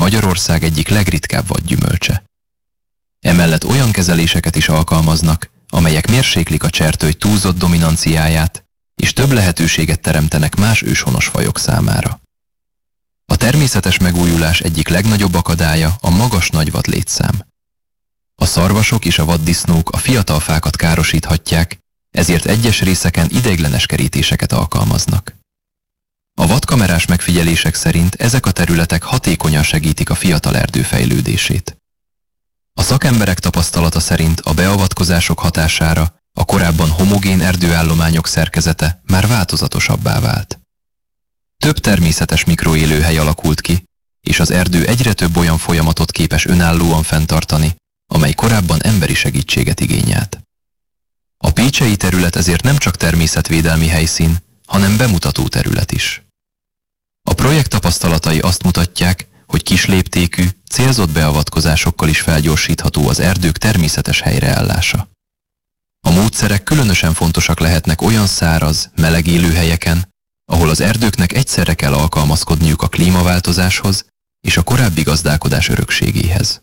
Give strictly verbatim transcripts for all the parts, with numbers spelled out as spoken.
Magyarország egyik legritkább vadgyümölcse. Emellett olyan kezeléseket is alkalmaznak, amelyek mérséklik a csertőly túlzott dominanciáját, és több lehetőséget teremtenek más őshonos fajok számára. A természetes megújulás egyik legnagyobb akadálya a magas nagyvad létszám. A szarvasok és a vaddisznók a fiatal fákat károsíthatják, ezért egyes részeken ideiglenes kerítéseket alkalmaznak. A vadkamerás megfigyelések szerint ezek a területek hatékonyan segítik a fiatal erdő fejlődését. A szakemberek tapasztalata szerint a beavatkozások hatására a korábban homogén erdőállományok szerkezete már változatosabbá vált. Több természetes mikroélőhely alakult ki, és az erdő egyre több olyan folyamatot képes önállóan fenntartani, amely korábban emberi segítséget igényelt. A pécsei terület ezért nem csak természetvédelmi helyszín, hanem bemutató terület is. A projekt tapasztalatai azt mutatják, hogy kisléptékű, célzott beavatkozásokkal is felgyorsítható az erdők természetes helyreállása. A módszerek különösen fontosak lehetnek olyan száraz, meleg élőhelyeken, ahol az erdőknek egyszerre kell alkalmazkodniuk a klímaváltozáshoz és a korábbi gazdálkodás örökségéhez.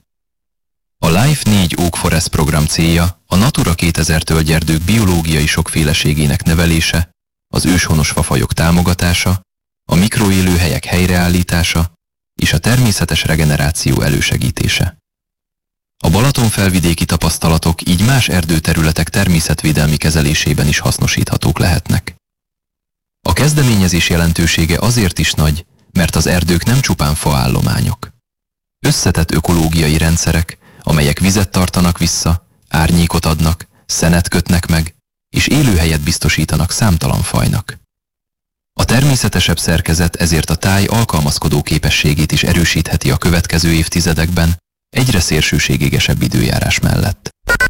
A Life négy Oak Forest program célja a Natura kétezer tölgyerdők biológiai sokféleségének nevelése, az őshonos fafajok támogatása, a mikroélőhelyek helyreállítása és a természetes regeneráció elősegítése. A Balaton-felvidéki tapasztalatok így más erdőterületek természetvédelmi kezelésében is hasznosíthatók lehetnek. A kezdeményezés jelentősége azért is nagy, mert az erdők nem csupán faállományok. Összetett ökológiai rendszerek, amelyek vizet tartanak vissza, árnyékot adnak, szenet kötnek meg, és élőhelyet biztosítanak számtalan fajnak. A természetesebb szerkezet ezért a táj alkalmazkodó képességét is erősítheti a következő évtizedekben, egyre szélsőségesebb időjárás mellett.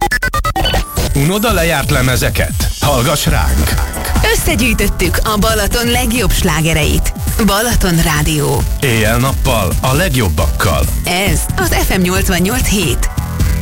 Unod a lejárt lemezeket? Hallgass ránk! Összegyűjtöttük a Balaton legjobb slágereit. Balaton Rádió. Éjjel-nappal a legjobbakkal. Ez az ef em nyolcvannyolc hét.